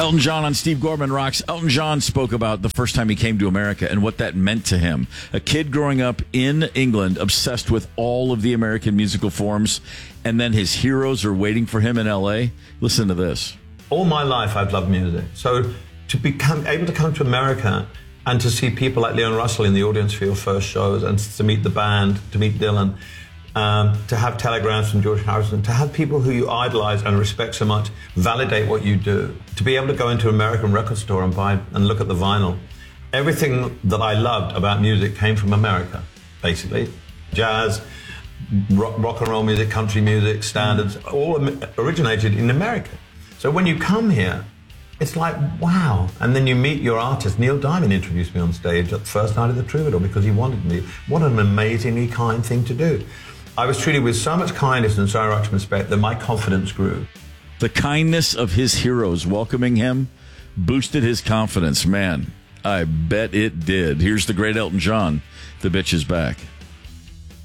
Elton John on Steve Gorman Rocks. Elton John spoke about the first time he came to America and what that meant to him. A kid growing up in England, obsessed with all of the American musical forms, and then his heroes are waiting for him in L.A. Listen to this. All my life I've loved music. So to become able to come to America and to see people like Leon Russell in the audience for your first shows, and to meet the band, to meet Dylan, to have telegrams from George Harrison, to have people who you idolize and respect so much validate what you do, to be able to go into an American record store and buy and look at the vinyl. Everything that I loved about music came from America, basically. Jazz, rock and roll music, country music, standards, all originated in America. So when you come here, it's like, wow. And then you meet your artist. Neil Diamond introduced me on stage at the first night of the Troubadour because he wanted me. What an amazingly kind thing to do. I was treated with so much kindness and so much respect that my confidence grew. The kindness of his heroes welcoming him boosted his confidence. Man, I bet it did. Here's the great Elton John. The bitch is back.